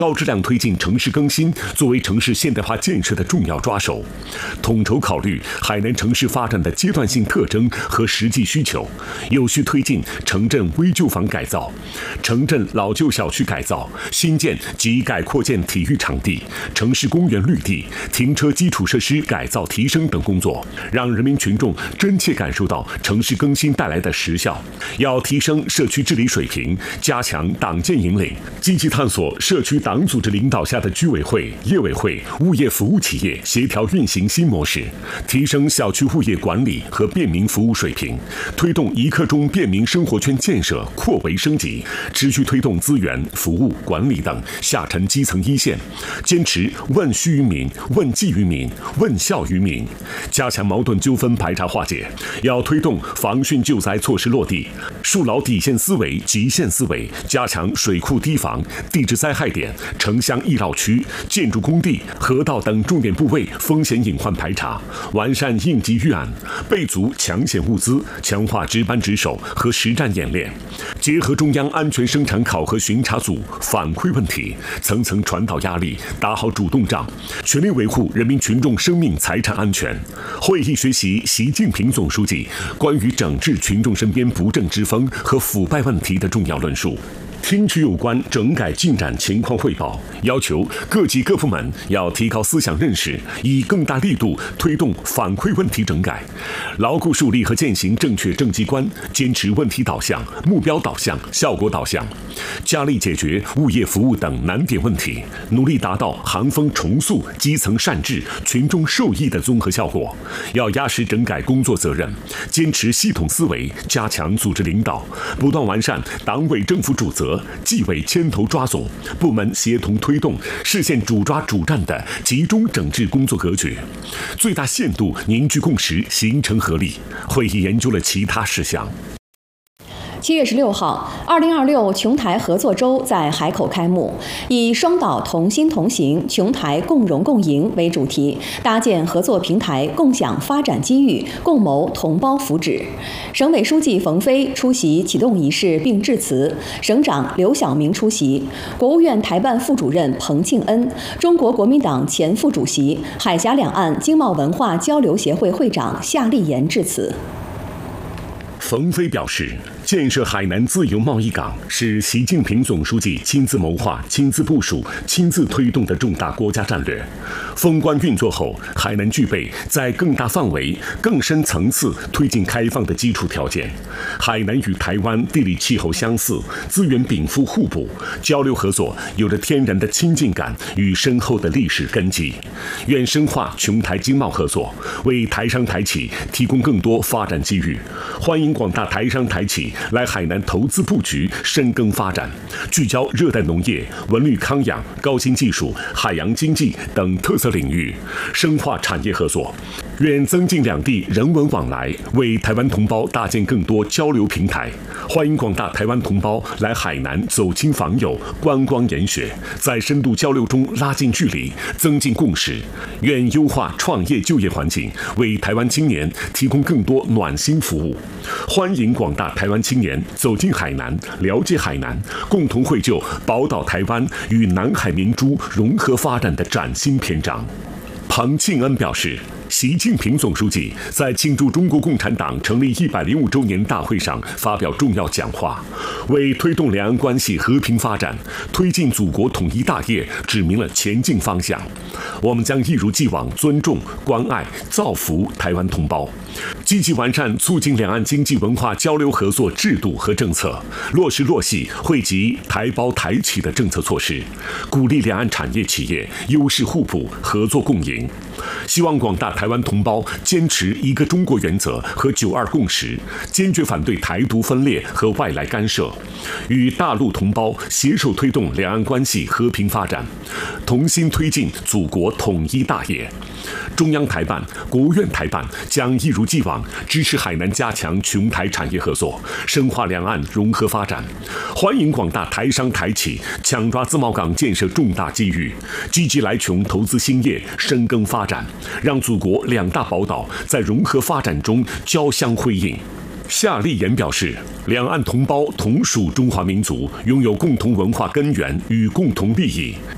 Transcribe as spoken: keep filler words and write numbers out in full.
高质量推进城市更新作为城市现代化建设的重要抓手，统筹考虑海南城市发展的阶段性特征和实际需求，有序推进城镇危旧房改造、城镇老旧小区改造、新建及改扩建体育场地、城市公园绿地、停车基础设施改造提升等工作，让人民群众真切感受到城市更新带来的实效。要提升社区治理水平，加强党建引领，积极探索社区党组织领导下的居委会、业委会、物业服务企业协调运行新模式，提升小区物业管理和便民服务水平，推动一刻钟便民生活圈建设扩围升级，持续推动资源、服务、管理等下沉基层一线，坚持问需于民、问计于民、问效于民，加强矛盾纠纷排查化解。要推动防汛救灾措施落地，树牢底线思维、极限思维，加强水库堤防、地质灾害点、城乡易涝区、建筑工地、河道等重点部位风险隐患排查，完善应急预案，备足抢险物资，强化值班值守和实战演练，结合中央安全生产考核巡查组反馈问题，层层传导压力，打好主动仗，全力维护人民群众生命财产安全。会议学习习近平总书记关于整治群众身边不正之风和腐败问题的重要论述，听取有关整改进展情况汇报，要求各级各部门要提高思想认识，以更大力度推动反馈问题整改，牢固树立和践行正确政绩观，坚持问题导向、目标导向、效果导向，加力解决物业服务等难点问题，努力达到行风重塑、基层善治、群众受益的综合效果。要压实整改工作责任，坚持系统思维，加强组织领导，不断完善党委政府主责、纪委牵头抓总、部门协同推动，实现主抓主战的集中整治工作格局，最大限度凝聚共识，形成合力。会议研究了其他事项。 七月十六号，二零二六琼台合作周在海口开幕，以“双岛同心同行，琼台共荣共赢”为主题，搭建合作平台，共享发展机遇，共谋同胞福祉。省委书记冯飞出席启动仪式并致辞，省长刘晓明出席，国务院台办副主任彭庆恩、中国国民党前副主席、海峡两岸经贸文化交流协会会长夏立言致辞。 冯飞表示，建设海南自由贸易港是习近平总书记亲自谋划、亲自部署、亲自推动的重大国家战略。封关运作后，海南具备在更大范围、更深层次推进开放的基础条件。海南与台湾地理气候相似，资源禀赋互补，交流合作有着天然的亲近感与深厚的历史根基。愿深化琼台经贸合作，为台商台企提供更多发展机遇。欢迎广大台商台企来海南投资布局、深耕发展，聚焦热带农业、文旅康养、高新技术、海洋经济等特色领域，深化产业合作。愿增进两地人文往来，为台湾同胞搭建更多交流平台。欢迎广大台湾同胞来海南走亲访友、观光研学，在深度交流中拉近距离，增进共识。愿优化创业就业环境，为台湾青年提供更多暖心服务。欢迎广大台湾青年走进海南，了解海南，共同绘就宝岛台湾与南海明珠融合发展的崭新篇章。彭庆恩表示，习近平总书记在庆祝中国共产党成立一百零五周年大会上发表重要讲话，为推动两岸关系和平发展、推进祖国统一大业指明了前进方向。我们将一如既往尊重、关爱、造福台湾同胞，积极完善促进两岸经济文化交流合作制度和政策，落实落细惠及台胞台企的政策措施，鼓励两岸产业企业优势互补、合作共赢。希望广大台湾同胞坚持一个中国原则和九二共识，坚决反对台独分裂和外来干涉，与大陆同胞携手推动两岸关系和平发展，同心推进祖国统一大业。中央台办、国务院台办将一如既往支持海南加强琼台产业合作，深化两岸融合发展。欢迎广大台商台企抢抓自贸港建设重大机遇，积极来琼投资兴业、深耕发展，让祖国两大宝岛在融合发展中交相辉映。夏立言表示，两岸同胞同属中华民族，拥有共同文化根源与共同利益，